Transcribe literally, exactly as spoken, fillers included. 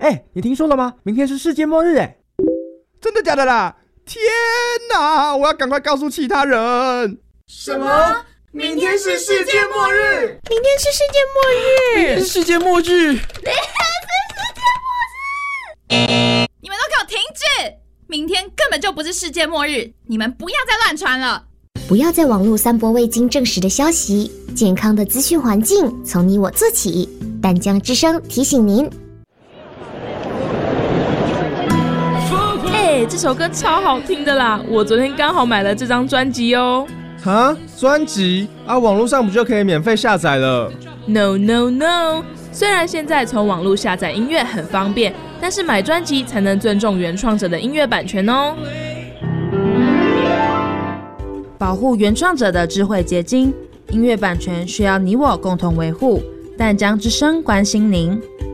哎，你听说了吗？明天是世界末日哎！ 真的假的啦？天哪！我要赶快告诉其他人。 什么？明天是世界末日？ 明天是世界末日？ 明天是世界末日？ 明天是世界末日？ 你们都给我停止！明天根本就不是世界末日，你们不要再乱传了。 不要在网络散播未经证实的消息，健康的资讯环境从你我做起。淡江之声提醒您。 哎，这首歌超好听的啦！我昨天刚好买了这张专辑哦。 哈，专辑啊，网络上不就可以免费下载了 ？No No No！ 虽然现在从网络下载音乐很方便，但是买专辑才能尊重原创者的音乐版权哦。 保护原创者的智慧结晶，音乐版权需要你我共同维护。淡江之声关心您。